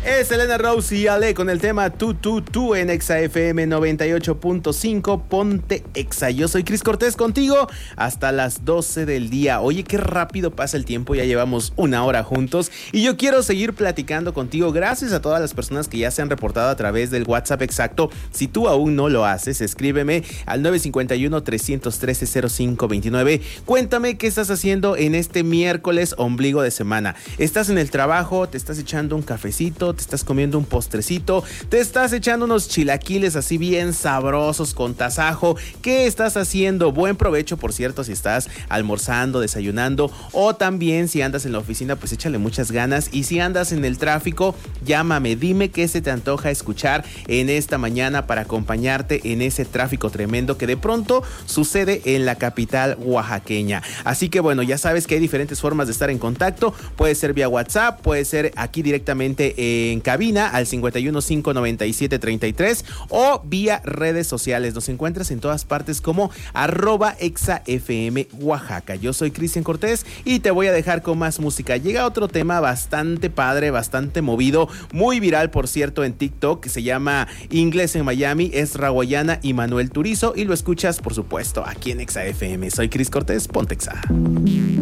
Es Elena Rose y Ale con el tema Tú en Exa FM 98.5. Ponte Exa. Yo soy Cris Cortés contigo hasta las 12 del día. Oye, qué rápido pasa el tiempo. Ya llevamos una hora juntos y yo quiero seguir platicando contigo. Gracias a todas las personas que ya se han reportado a través del WhatsApp exacto. Si tú aún no lo haces, escríbeme al 951-313-0529. Cuéntame qué estás haciendo en este miércoles ombligo de semana. ¿Estás en el trabajo? ¿Te estás echando un cafecito? ¿Te estás comiendo un postrecito? ¿Te estás echando unos chilaquiles así bien sabrosos con tasajo? ¿Qué estás haciendo? Buen provecho, por cierto, si estás almorzando, desayunando, o también si andas en la oficina, pues échale muchas ganas. Y si andas en el tráfico, llámame, dime qué se te antoja escuchar en esta mañana para acompañarte en ese tráfico tremendo que de pronto sucede en la capital oaxaqueña. Así que bueno, ya sabes que hay diferentes formas de estar en contacto. Puede ser vía WhatsApp, puede ser aquí directamente en cabina al 51-597-33 o vía redes sociales. Nos encuentras en todas partes como @ExaFM Oaxaca. Yo soy Cristian Cortés y te voy a dejar con más música. Llega otro tema bastante padre, bastante movido, muy viral por cierto en TikTok, que se llama Inglés en Miami. Es Raguayana y Manuel Turizo y lo escuchas por supuesto aquí en Exa FM. Soy Cris Cortés, ponte Exa.